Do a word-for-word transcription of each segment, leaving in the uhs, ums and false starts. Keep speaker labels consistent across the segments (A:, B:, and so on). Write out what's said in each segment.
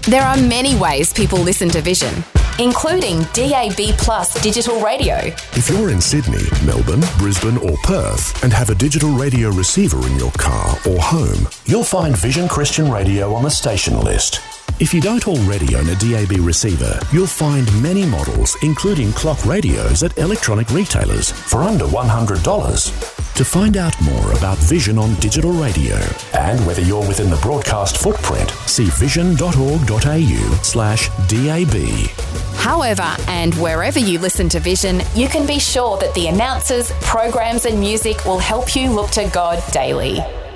A: There are many ways people listen to Vision, including D A B plus digital radio.
B: If you're in Sydney, Melbourne, Brisbane or Perth and have a digital radio receiver in your car or home, you'll find Vision Christian Radio on the station list. If you don't already own a D A B receiver, you'll find many models, including clock radios at electronic retailers for under one hundred dollars. To find out more about Vision on digital radio and whether you're within the broadcast footprint, see vision.org.au slash DAB.
A: However, and wherever you listen to Vision, you can be sure that the announcers, programs and music will help you look to God daily.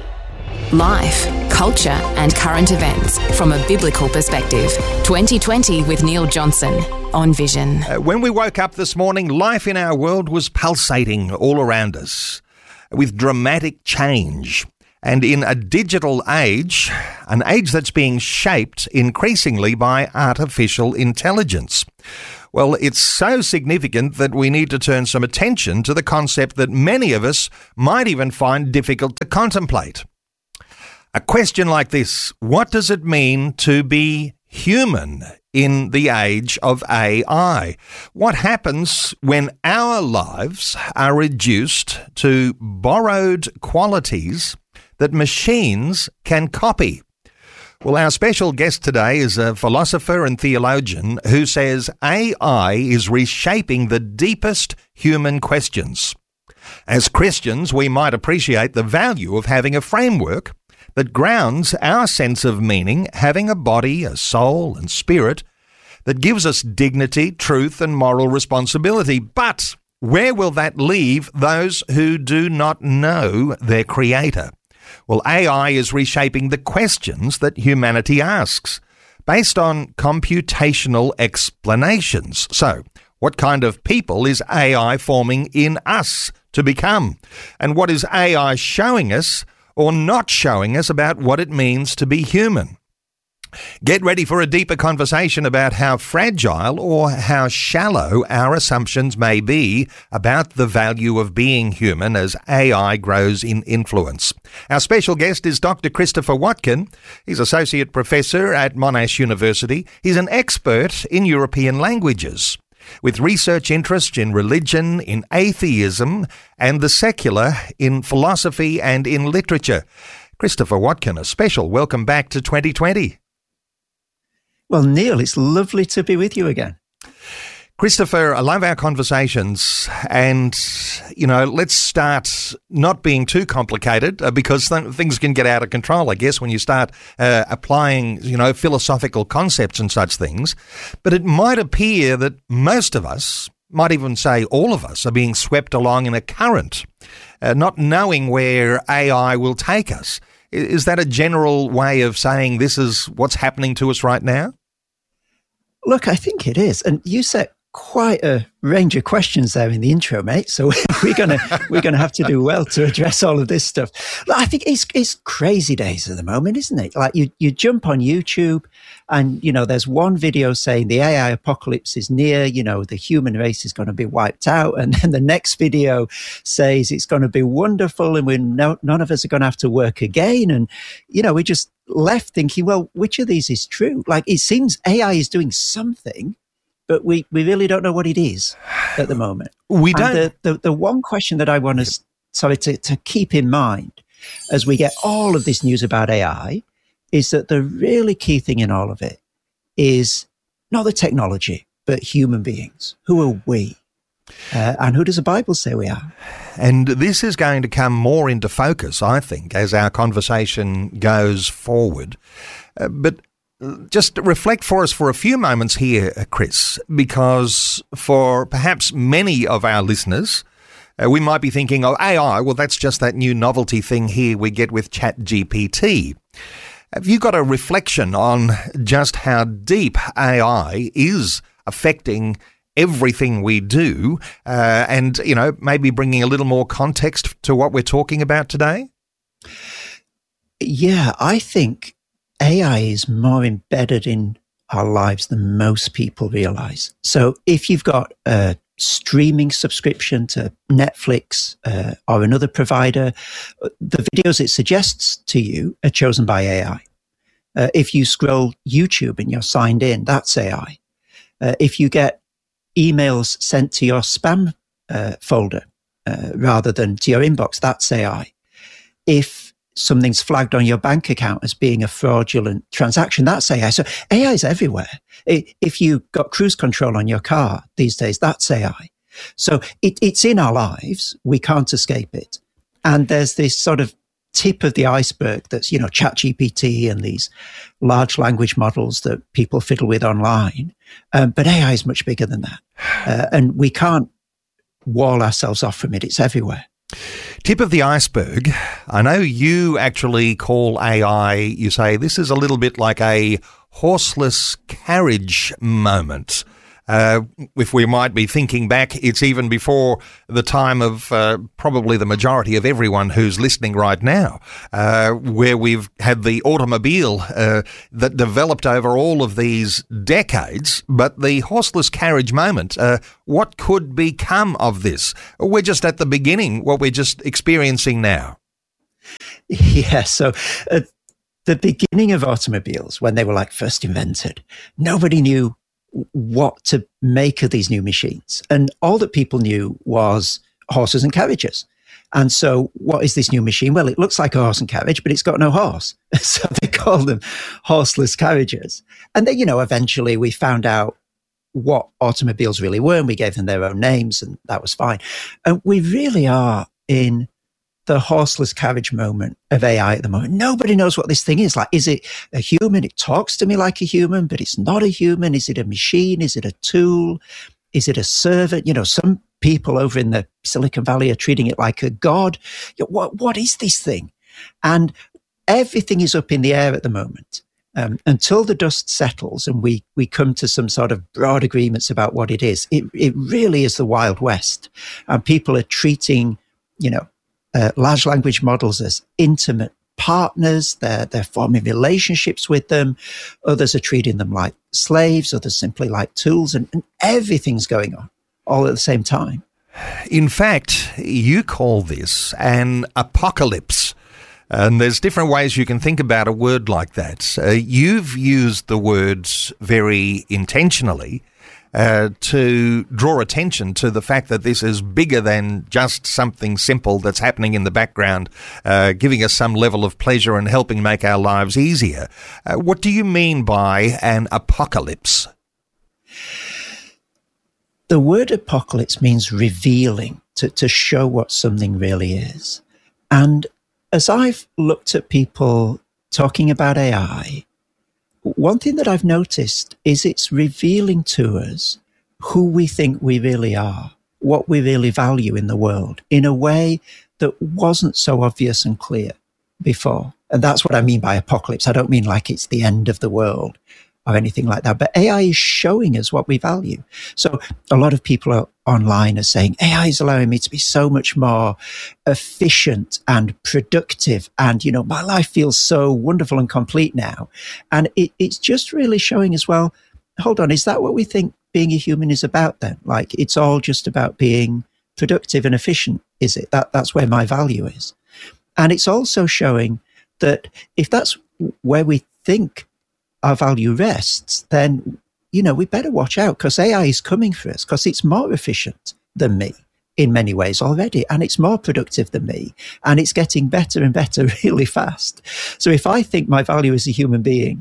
A: Life, culture and current events from a biblical perspective. twenty twenty with Neil Johnson on Vision.
C: Uh, when we woke up this morning, life in our world was pulsating all around us with dramatic change. And in a digital age, an age that's being shaped increasingly by artificial intelligence. Well, it's so significant that we need to turn some attention to the concept that many of us might even find difficult to contemplate. A question like this: what does it mean to be human in the age of A I? What happens when our lives are reduced to borrowed qualities that machines can copy? Well, our special guest today is a philosopher and theologian who says A I is reshaping the deepest human questions. As Christians, we might appreciate the value of having a framework that grounds our sense of meaning, having a body, a soul and spirit that gives us dignity, truth and moral responsibility. But where will that leave those who do not know their creator? Well, A I is reshaping the questions that humanity asks based on computational explanations. So, what kind of people is A I forming in us to become? And what is A I showing us or not showing us about what it means to be human? Get ready for a deeper conversation about how fragile or how shallow our assumptions may be about the value of being human as A I grows in influence. Our special guest is Doctor Christopher Watkin. He's Associate Professor at Monash University. He's an expert in European languages, with research interests in religion, in atheism, and the secular, in philosophy and in literature. Christopher Watkin, a special welcome back to twenty twenty.
D: Well, Neil, it's lovely to be with you again.
C: Christopher, I love our conversations, and, you know, let's start not being too complicated uh, because th- things can get out of control, I guess, when you start uh, applying, you know, philosophical concepts and such things. But it might appear that most of us, might even say all of us, are being swept along in a current, uh, not knowing where A I will take us. Is that a general way of saying this is what's happening to us right now?
D: Look, I think it is. And you set quite a range of questions there in the intro, mate. So we're gonna we're gonna have to do well to address all of this stuff. Look, I think it's it's crazy days at the moment, isn't it? Like you you jump on YouTube, and you know there's one video saying the A I apocalypse is near. You know the human race is going to be wiped out, and then the next video says it's going to be wonderful, and we no, none of us are going to have to work again. And you know we just left thinking, well, which of these is true? Like it seems A I is doing something, but we, we really don't know what it is at the moment.
C: We don't.
D: And the, the, the one question that I want to, sorry, to, to keep in mind as we get all of this news about A I is that the really key thing in all of it is not the technology, but human beings. Who are we? Uh, and who does the Bible say we are?
C: And this is going to come more into focus, I think, as our conversation goes forward. Uh, but just reflect for us for a few moments here, Chris, because for perhaps many of our listeners, uh, we might be thinking, oh, A I, well, that's just that new novelty thing here we get with ChatGPT. Have you got a reflection on just how deep A I is affecting everything we do, uh, and, you know, maybe bringing a little more context to what we're talking about today?
D: Yeah, I think A I is more embedded in our lives than most people realize. So if you've got a streaming subscription to Netflix uh, or another provider, the videos it suggests to you are chosen by A I. Uh, if you scroll YouTube and you're signed in, that's A I. Uh, if you get emails sent to your spam uh, folder uh, rather than to your inbox, that's A I. If something's flagged on your bank account as being a fraudulent transaction, that's A I. So A I is everywhere. If you've got cruise control on your car these days, that's A I. So it, it's in our lives. We can't escape it. And there's this sort of tip of the iceberg that's, you know, ChatGPT and these large language models that people fiddle with online. Um, but A I is much bigger than that. Uh, and we can't wall ourselves off from it. It's everywhere.
C: Tip of the iceberg. I know you actually call A I, you say this is a little bit like a horseless carriage moment. Uh, if we might be thinking back, it's even before the time of uh, probably the majority of everyone who's listening right now, uh, where we've had the automobile uh, that developed over all of these decades. But the horseless carriage moment, uh, what could become of this? We're just at the beginning, what we're just experiencing now.
D: Yeah, so at the beginning of automobiles, when they were like first invented, nobody knew what to make of these new machines. And all that people knew was horses and carriages. And so what is this new machine? Well, it looks like a horse and carriage, but it's got no horse. So they call them horseless carriages. And then, you know, eventually we found out what automobiles really were, and we gave them their own names, and that was fine. And we really are in the horseless carriage moment of A I at the moment. Nobody knows what this thing is. Like, is it a human? It talks to me like a human, but it's not a human. Is it a machine? Is it a tool? Is it a servant? You know, some people over in the Silicon Valley are treating it like a god. You know, what, what is this thing? And everything is up in the air at the moment. Um, until the dust settles and we, we come to some sort of broad agreements about what it is, it, it really is the Wild West. And people are treating, you know, Uh, large language models as intimate partners. They're, they're forming relationships with them. Others are treating them like slaves. Others simply like tools. And, and everything's going on all at the same time.
C: In fact, you call this an apocalypse. And there's different ways you can think about a word like that. Uh, you've used the words very intentionally Uh, to draw attention to the fact that this is bigger than just something simple that's happening in the background, uh, giving us some level of pleasure and helping make our lives easier. Uh, what do you mean by an apocalypse?
D: The word apocalypse means revealing, to, to show what something really is. And as I've looked at people talking about A I, one thing that I've noticed is it's revealing to us who we think we really are, what we really value in the world, in a way that wasn't so obvious and clear before. And that's what I mean by apocalypse. I don't mean like it's the end of the world or anything like that, but A I is showing us what we value. So a lot of people are online are saying, A I is allowing me to be so much more efficient and productive. And, you know, my life feels so wonderful and complete now. And it, it's just really showing as well, hold on, is that what we think being a human is about then? Like, it's all just about being productive and efficient, is it? That That's where my value is. And it's also showing that if that's where we think our value rests, then, you know, we better watch out, because A I is coming for us, because it's more efficient than me in many ways already, and it's more productive than me, and it's getting better and better really fast. So if I think my value as a human being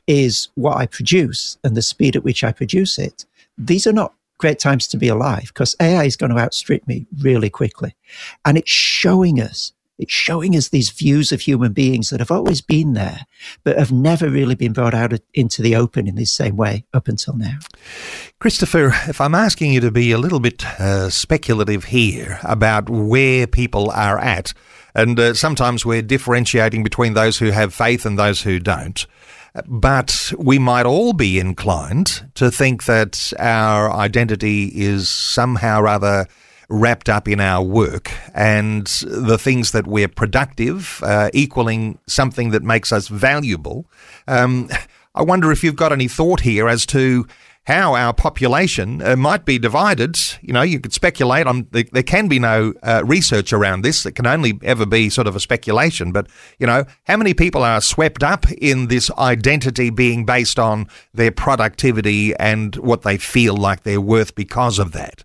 D: is what I produce and the speed at which I produce it, these are not great times to be alive, because A I is going to outstrip me really quickly. And it's showing us It's showing us these views of human beings that have always been there, but have never really been brought out into the open in this same way up until now.
C: Christopher, if I'm asking you to be a little bit uh, speculative here about where people are at, and uh, sometimes we're differentiating between those who have faith and those who don't, but we might all be inclined to think that our identity is somehow rather wrapped up in our work and the things that we're productive, uh, equaling something that makes us valuable. Um, I wonder if you've got any thought here as to how our population uh, might be divided. You know, you could speculate on, there, there can be no uh, research around this. It can only ever be sort of a speculation. But, you know, how many people are swept up in this identity being based on their productivity and what they feel like they're worth because of that?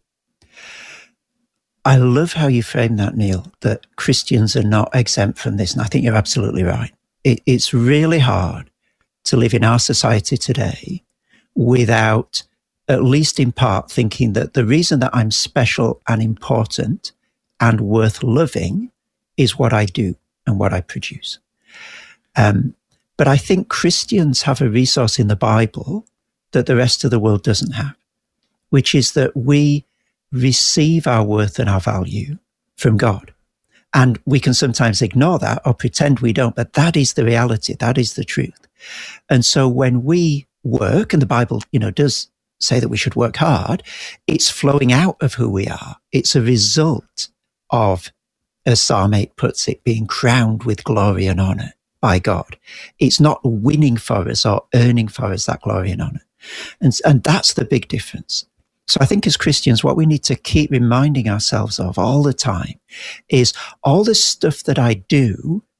D: I love how you frame that, Neil, that Christians are not exempt from this. And I think you're absolutely right. It, it's really hard to live in our society today without, at least in part, thinking that the reason that I'm special and important and worth loving is what I do and what I produce. Um, but I think Christians have a resource in the Bible that the rest of the world doesn't have, which is that we receive our worth and our value from God. And we can sometimes ignore that or pretend we don't, but that is the reality. That is the truth. And so when we work, and the Bible, you know, does say that we should work hard, it's flowing out of who we are. It's a result of, as Psalm eight puts it, being crowned with glory and honor by God. It's not winning for us or earning for us that glory and honor. And, and that's the big difference. So I think as Christians, what we need to keep reminding ourselves of all the time is all the stuff that I do